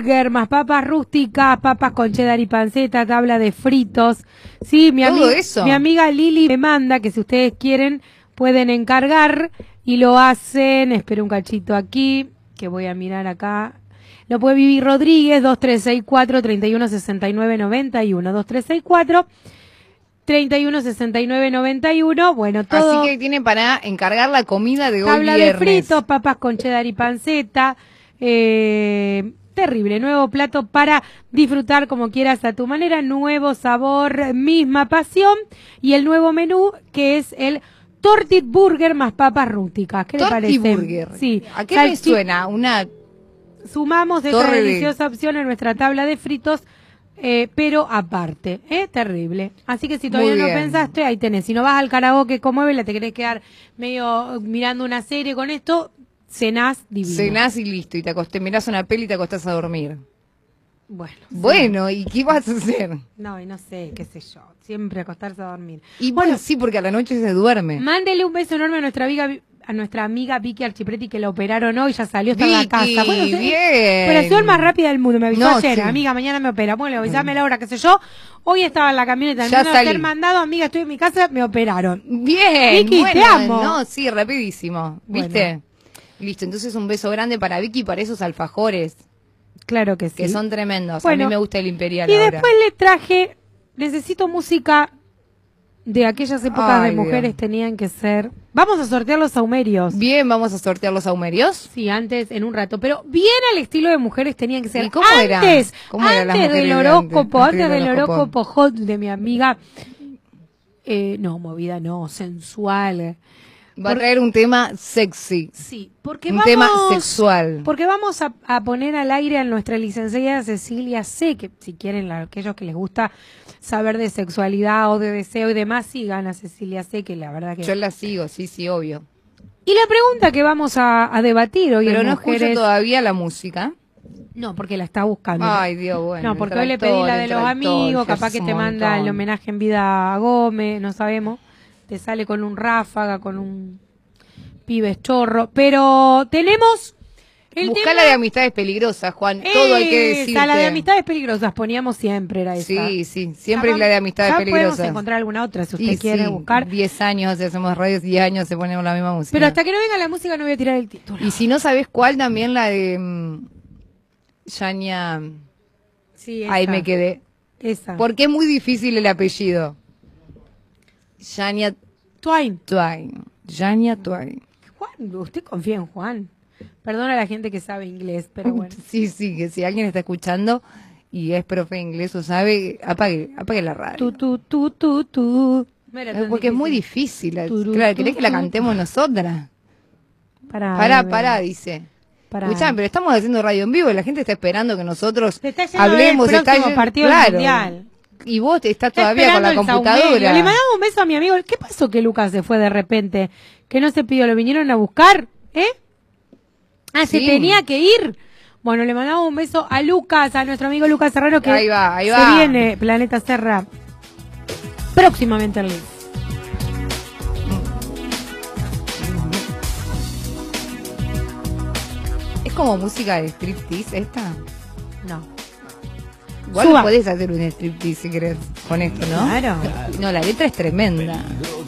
burger, más papas rústicas, papas con cheddar y panceta, tabla de fritos. Sí, mi amiga Lili me manda que si ustedes quieren pueden encargar y lo hacen. Espera un cachito aquí, que voy a mirar acá. Lo puede Vivi Rodríguez, 2364-316991, 2364-316991. Bueno, todo. Así que tiene para encargar la comida de hoy tabla viernes. De fritos, papas con cheddar y panceta. Terrible, nuevo plato para disfrutar como quieras a tu manera, nuevo sabor, misma pasión. Y el nuevo menú que es el Tortit Burger más papas rústicas. ¿Qué le parece? Burger. Sí. ¿A qué me suena? Sumamos esta deliciosa opción en nuestra tabla de fritos, pero aparte, terrible. Así que si todavía no pensaste, ahí tenés. Si no vas al karaoke como Vela, te querés quedar medio mirando una serie con esto, cenás divino. Cenás y listo, y mirás una peli y te acostás a dormir. Bueno, ¿y qué vas a hacer? No, y no sé, qué sé yo. Siempre acostarse a dormir. Y bueno, sí, porque a la noche se duerme. Mándele un beso enorme a nuestra amiga Vicky Archipreti, que la operaron hoy, ya salió, está en la casa. Bueno, bien. Operación más rápida del mundo, me avisó ayer, amiga, mañana me opera. Bueno, avisame la hora, qué sé yo. Hoy estaba en la camioneta, ya salí. Ser mandado, amiga, estoy en mi casa, me operaron. Bien, Vicky, te amo. No, sí, rapidísimo, ¿viste? Bueno. Listo, entonces un beso grande para Vicky y para esos alfajores. Claro que sí. Que son tremendos. Bueno, a mí me gusta el Imperial y ahora. Después le traje, necesito música de aquellas épocas de mujeres tenían que ser. Vamos a sortear los saumerios. Bien, vamos a sortear los saumerios. Sí, antes, en un rato. Pero bien al estilo de mujeres tenían que ser. ¿Y cómo era? ¿Cómo antes del horóscopo, antes del horóscopo hot de mi amiga. No, movida no, sensual. Va a traer un tema sexy. Sí, porque un tema sexual. Porque vamos a poner al aire a nuestra licenciada Cecilia C, que si quieren, aquellos que les gusta saber de sexualidad o de deseo y demás, sigan a Cecilia C, que la verdad que... Yo la sigo, sí, obvio. Y la pregunta que vamos a debatir hoy Pero en no Mujeres... escucho todavía la música. No, porque la está buscando. Ay, Dios, bueno. No, porque hoy le pedí la de los amigos, capaz que te manda el homenaje en vida a Gómez, no sabemos. Te sale con un Ráfaga, con un Pibes Chorro. Pero tenemos Buscá la de Amistades Peligrosas, Juan. Todo hay que decirte. La de Amistades Peligrosas poníamos siempre, era esa. Sí, siempre es la de Amistades Peligrosas. Podemos encontrar alguna otra si usted quiere buscar. 10 años, hacemos radio, 10 años se ponemos la misma música. Pero hasta que no venga la música no voy a tirar el título. Y si no sabes cuál, también la de Yania. Sí, esa. Ahí me quedé. Esa. Porque es muy difícil el apellido. Yania Twain. Yania Twain. Juan, usted confía en Juan. Perdona a la gente que sabe inglés, pero bueno. Sí, que si alguien está escuchando y es profe de inglés o sabe, apague la radio. Tú. Porque es muy difícil. Claro, ¿querés que la cantemos nosotras? Pará, dice. Escuchá, pero estamos haciendo radio en vivo y la gente está esperando que nosotros hablemos. El próximo partido mundial. Y vos estás todavía con la computadora. Le mandamos un beso a mi amigo. ¿Qué pasó que Lucas se fue de repente? ¿Que no se pidió? ¿Lo vinieron a buscar? Se tenía que ir. Bueno, le mandamos un beso a Lucas, a nuestro amigo Lucas Serrano, que ahí va. Se viene Planeta Serra próximamente en Live. ¿Es como música de striptease esta? No. Igual podés hacer un striptease si querés con esto, ¿no? Claro. No, la letra es tremenda.